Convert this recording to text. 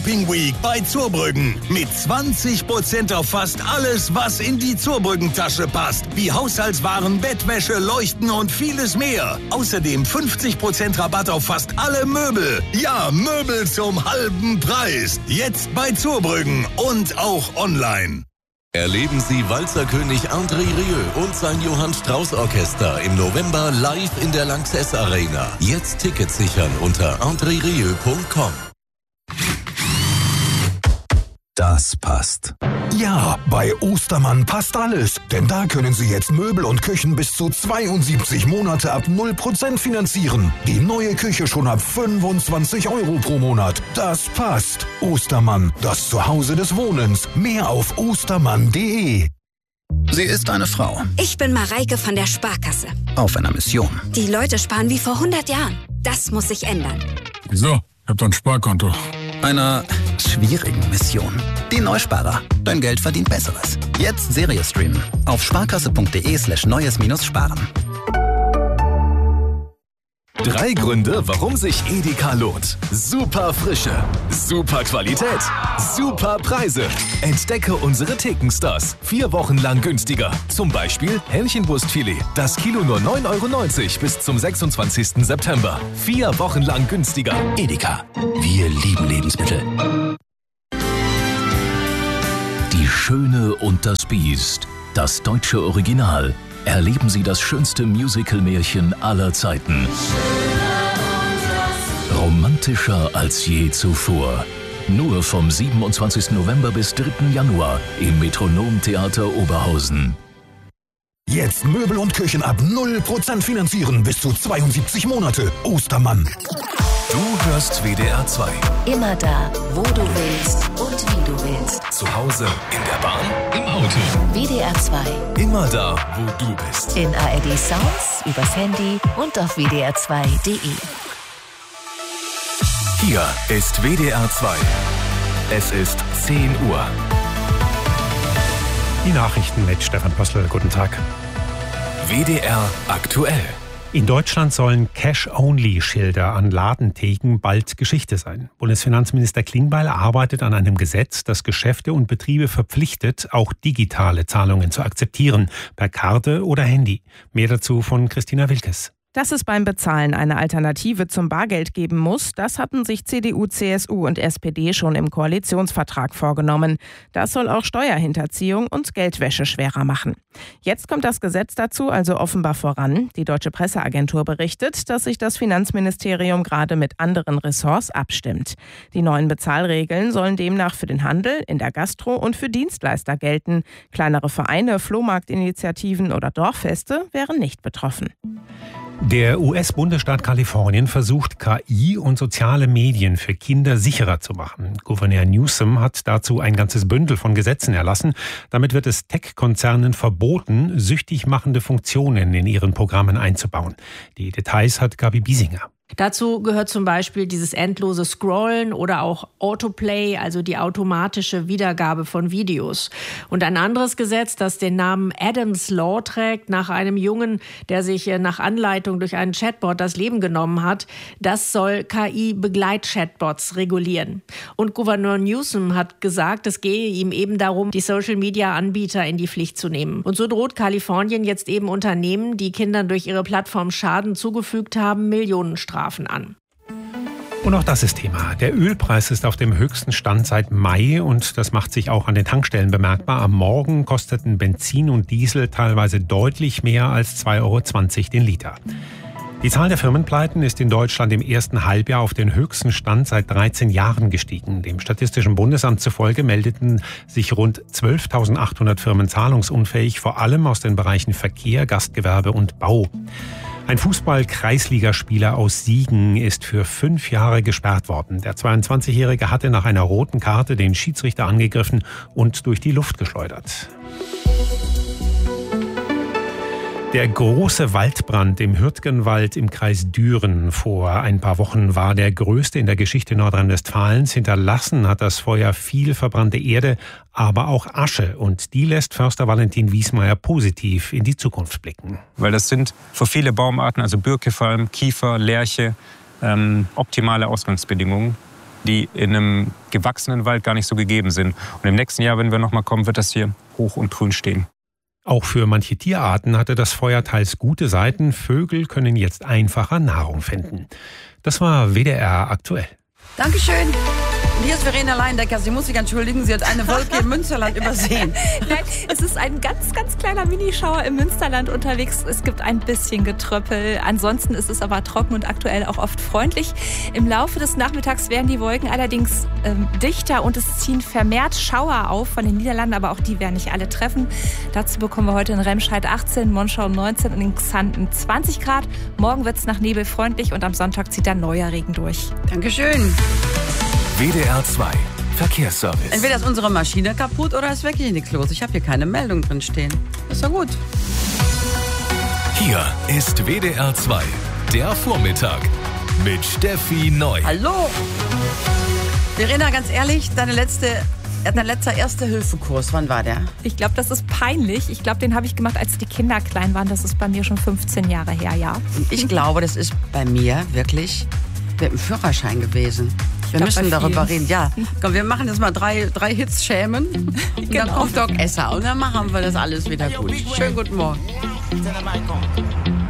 Shopping Week bei Zurbrüggen. Mit 20% auf fast alles, was in die Zurbrüggen-Tasche passt. Wie Haushaltswaren, Bettwäsche, Leuchten und vieles mehr. Außerdem 50% Rabatt auf fast alle Möbel. Ja, Möbel zum halben Preis. Jetzt bei Zurbrüggen und auch online. Erleben Sie Walzerkönig André Rieu und sein Johann Strauß Orchester im November live in der Lanxess Arena. Jetzt Tickets sichern unter andrerieu.com. Das passt. Ja, bei Ostermann passt alles. Denn da können Sie jetzt Möbel und Küchen bis zu 72 Monate ab 0% finanzieren. Die neue Küche schon ab 25 € pro Monat. Das passt. Ostermann, das Zuhause des Wohnens. Mehr auf ostermann.de. Sie ist eine Frau. Ich bin Mareike von der Sparkasse. Auf einer Mission. Die Leute sparen wie vor 100 Jahren. Das muss sich ändern. Wieso? Ich hab doch ein Sparkonto. Einer schwierigen Mission. Die Neusparer. Dein Geld verdient Besseres. Jetzt Serie streamen. Auf sparkasse.de/neues-sparen. 3 Gründe, warum sich Edeka lohnt. Super Frische, super Qualität, super Preise. Entdecke unsere Theken-Stars. 4 Wochen lang günstiger. Zum Beispiel Hähnchenbrustfilet. Das Kilo nur 9,90 € bis zum 26. September. 4 Wochen lang günstiger. Edeka. Wir lieben Lebensmittel. Die Schöne und das Biest. Das deutsche Original. Erleben Sie das schönste Musical-Märchen aller Zeiten. Romantischer als je zuvor. Nur vom 27. November bis 3. Januar im Metronom-Theater Oberhausen. Jetzt Möbel und Küchen ab 0% finanzieren bis zu 72 Monate. Ostermann. Du hörst WDR 2. Immer da, wo du willst und wie du willst. Zu Hause, in der Bahn, im Auto. WDR 2. Immer da, wo du bist. In ARD Sounds, übers Handy und auf wdr2.de. Hier ist WDR 2. Es ist 10 Uhr. Die Nachrichten mit Stefan Pössl. Guten Tag. WDR aktuell. In Deutschland sollen Cash-Only-Schilder an Ladentheken bald Geschichte sein. Bundesfinanzminister Klingbeil arbeitet an einem Gesetz, das Geschäfte und Betriebe verpflichtet, auch digitale Zahlungen zu akzeptieren, per Karte oder Handy. Mehr dazu von Christina Wilkes. Dass es beim Bezahlen eine Alternative zum Bargeld geben muss, das hatten sich CDU, CSU und SPD schon im Koalitionsvertrag vorgenommen. Das soll auch Steuerhinterziehung und Geldwäsche schwerer machen. Jetzt kommt das Gesetz dazu also offenbar voran. Die Deutsche Presseagentur berichtet, dass sich das Finanzministerium gerade mit anderen Ressorts abstimmt. Die neuen Bezahlregeln sollen demnach für den Handel, in der Gastro und für Dienstleister gelten. Kleinere Vereine, Flohmarktinitiativen oder Dorffeste wären nicht betroffen. Der US-Bundesstaat Kalifornien versucht, KI und soziale Medien für Kinder sicherer zu machen. Gouverneur Newsom hat dazu ein ganzes Bündel von Gesetzen erlassen. Damit wird es Tech-Konzernen verboten, süchtig machende Funktionen in ihren Programmen einzubauen. Die Details hat Gabi Biesinger. Dazu gehört zum Beispiel dieses endlose Scrollen oder auch Autoplay, also die automatische Wiedergabe von Videos. Und ein anderes Gesetz, das den Namen Adams Law trägt, nach einem Jungen, der sich nach Anleitung durch einen Chatbot das Leben genommen hat, das soll KI-Begleit-Chatbots regulieren. Und Gouverneur Newsom hat gesagt, es gehe ihm eben darum, die Social-Media-Anbieter in die Pflicht zu nehmen. Und so droht Kalifornien jetzt eben Unternehmen, die Kindern durch ihre Plattform Schaden zugefügt haben, Millionenstrafen an. Und auch das ist Thema. Der Ölpreis ist auf dem höchsten Stand seit Mai und das macht sich auch an den Tankstellen bemerkbar. Am Morgen kosteten Benzin und Diesel teilweise deutlich mehr als 2,20 € den Liter. Die Zahl der Firmenpleiten ist in Deutschland im ersten Halbjahr auf den höchsten Stand seit 13 Jahren gestiegen. Dem Statistischen Bundesamt zufolge meldeten sich rund 12.800 Firmen zahlungsunfähig, vor allem aus den Bereichen Verkehr, Gastgewerbe und Bau. Ein Fußball-Kreisligaspieler aus Siegen ist für 5 Jahre gesperrt worden. Der 22-Jährige hatte nach einer roten Karte den Schiedsrichter angegriffen und durch die Luft geschleudert. Der große Waldbrand im Hürtgenwald im Kreis Düren vor ein paar Wochen war der größte in der Geschichte Nordrhein-Westfalens. Hinterlassen hat das Feuer viel verbrannte Erde, aber auch Asche. Und die lässt Förster Valentin Wiesmeier positiv in die Zukunft blicken. Weil das sind für viele Baumarten, also Birke vor allem, Kiefer, Lärche, optimale Ausgangsbedingungen. die in einem gewachsenen Wald gar nicht so gegeben sind. Und im nächsten Jahr, wenn wir nochmal kommen, wird das hier hoch und grün stehen. Auch für manche Tierarten hatte das Feuer teils gute Seiten. Vögel können jetzt einfacher Nahrung finden. Das war WDR aktuell. Dankeschön. Und hier ist Verena Leindecker. Sie muss sich entschuldigen, sie hat eine Wolke im Münsterland übersehen. Nein, es ist ein ganz, ganz kleiner Minischauer im Münsterland unterwegs. Es gibt ein bisschen Getröppel. Ansonsten ist es aber trocken und aktuell auch oft freundlich. Im Laufe des Nachmittags werden die Wolken allerdings dichter und es ziehen vermehrt Schauer auf von den Niederlanden, aber auch die werden nicht alle treffen. Dazu bekommen wir heute in Remscheid 18, Monschau 19 und in Xanten 20 Grad. Morgen wird es nach Nebel freundlich und am Sonntag zieht dann neuer Regen durch. Dankeschön. WDR 2 Verkehrsservice. Entweder ist unsere Maschine kaputt oder ist wirklich nichts los. Ich habe hier keine Meldung drin stehen. Ist ja gut. Hier ist WDR 2, der Vormittag mit Steffi Neu. Hallo. Verena, ganz ehrlich, dein letzter Erste-Hilfe-Kurs, wann war der? Ich glaube, das ist peinlich. Ich glaube, den habe ich gemacht, als die Kinder klein waren. Das ist bei mir schon 15 Jahre her, ja. Und ich glaube, das ist bei mir wirklich mit dem Führerschein gewesen. Wir müssen darüber reden. Ja, komm, wir machen jetzt mal drei Hits schämen. Und dann kommt Doc Esser und dann machen wir das alles wieder gut. Schönen guten Morgen.